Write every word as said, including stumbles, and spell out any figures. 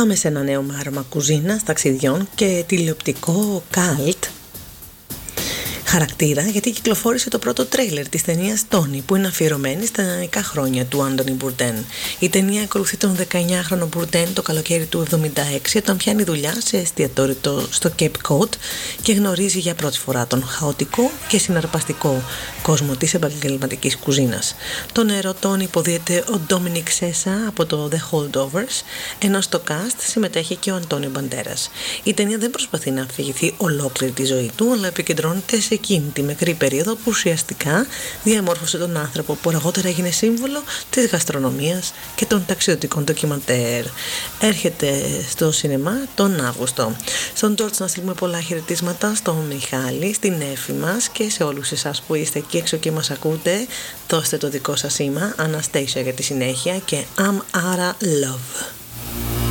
Πάμε σε ένα νέο μάρωμα κουζίνας, ταξιδιών και τηλεοπτικό καλτ χαρακτήρα, γιατί κυκλοφόρησε το πρώτο τρέιλερ της ταινίας Τόνι, που είναι αφιερωμένη στα νεανικά χρόνια του Άντονι Μπουρντέν. Η ταινία ακολουθεί τον δεκαεννιάχρονο Μπουρντέν το καλοκαίρι του εβδομήντα έξι, όταν πιάνει δουλειά σε εστιατόριο στο Cape Cod και γνωρίζει για πρώτη φορά τον χαοτικό και συναρπαστικό κόσμο της επαγγελματικής κουζίνας. Τον ερωτών υποδίεται ο Ντόμινικ Σέσα από το The Holdovers, ενώ στο cast συμμετέχει και ο Αντώνιο Μπαντέρας. Η ταινία δεν προσπαθεί να αφηγηθεί ολόκληρη τη ζωή του, αλλά επικεντρώνεται σε εκείνη τη μικρή περίοδο που ουσιαστικά διαμόρφωσε τον άνθρωπο που αργότερα έγινε σύμβολο της γαστρονομίας και των ταξιδιωτικών ντοκιμαντέρ. Έρχεται στο σινεμά τον Αύγουστο. Στον Τζόρτζ να στείλουμε πολλά χαιρετίσματα, στον Μιχάλη, στην Εύη μας και σε όλους εσάς που είστε εκεί έξω και μας ακούτε. Δώστε το δικό σας σήμα, Αναστέισια για τη συνέχεια και I'm Ara Love.